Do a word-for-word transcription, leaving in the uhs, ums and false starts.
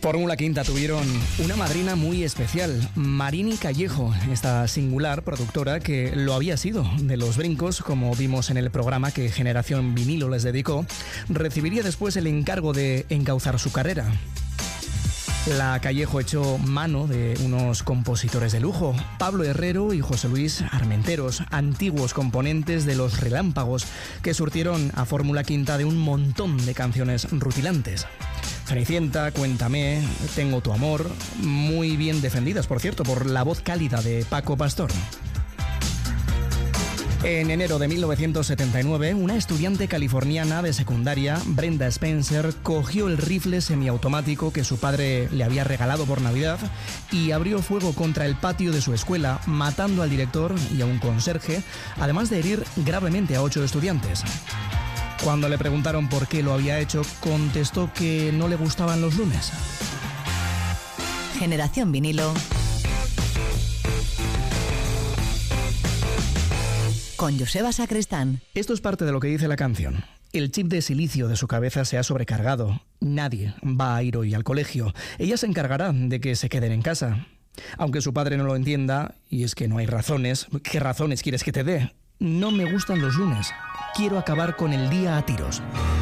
Fórmula Quinta tuvieron una madrina muy especial, Marini Callejo, esta singular productora que lo había sido de los brincos, como vimos en el programa que Generación Vinilo les dedicó, recibiría después el encargo de encauzar su carrera. La Callejo echó mano de unos compositores de lujo, Pablo Herrero y José Luis Armenteros, antiguos componentes de Los Relámpagos, que surtieron a Fórmula Quinta de un montón de canciones rutilantes. Cenicienta, Cuéntame, Tengo tu amor, muy bien defendidas, por cierto, por la voz cálida de Paco Pastor. En enero de mil novecientos setenta y nueve, una estudiante californiana de secundaria, Brenda Spencer, cogió el rifle semiautomático que su padre le había regalado por Navidad y abrió fuego contra el patio de su escuela, matando al director y a un conserje, además de herir gravemente a ocho estudiantes. Cuando le preguntaron por qué lo había hecho, contestó que no le gustaban los lunes. Generación Vinilo con Joseba Sacristán. Esto es parte de lo que dice la canción. El chip de silicio de su cabeza se ha sobrecargado. Nadie va a ir hoy al colegio. Ella se encargará de que se queden en casa. Aunque su padre no lo entienda, y es que no hay razones, ¿qué razones quieres que te dé? No me gustan los lunes. Quiero acabar con el día a tiros.